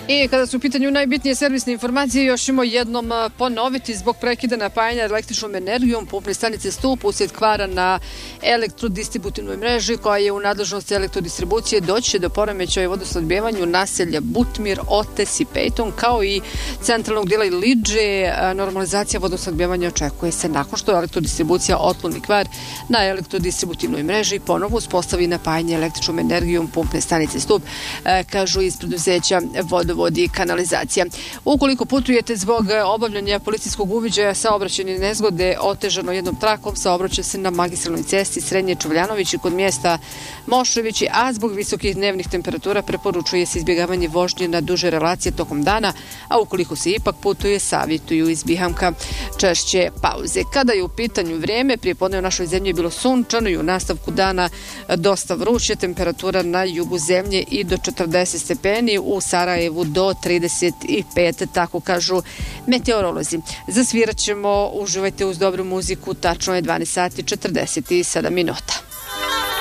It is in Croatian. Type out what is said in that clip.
I kada su u pitanju najbitnije servisne informacije, još ćemo jednom ponoviti zbog prekida napajanja električnom energijom pumpne stanice Stup uslijed kvara na elektrodistributivnoj mreži koja je u nadležnosti elektrodistribucije, doći će do poremećaja u vodosnabdevanju naselja Butmir, Otes i Pejton, kao i centralnog dijela Iliđe. Normalizacija vodosnabdevanja očekuje se nakon što elektrodistribucija otkloni kvar na elektrodistributivnoj mreži ponovo uspostavi napajanje električnom energijom pumpne stanice Stup, kažu iz preduzeća Vodovod i kanalizacija. Ukoliko putujete zbog obavljanja policijskog uviđaja saobraćajne nezgode otežano jednom trakom, saobraća se na magistralnoj cesti Srednje Čuvljanović i kod mjesta Mošovići, a zbog visokih dnevnih temperatura preporučuje se izbjegavanje vožnje na duže relacije tokom dana, a ukoliko se ipak putuje, savjetuju izbihamka češće pauze. Kada je u pitanju vrijeme, prije podne u našoj zemlji je bilo sunčano i u nastavku dana dosta vruće, temperatura na jugu zemlje i do 40 stepeni, u Sarajevu do 35, tako kažu meteorolozi. Zasvirat ćemo, uživajte uz dobru muziku, tačno je 12 sati 47 minuta.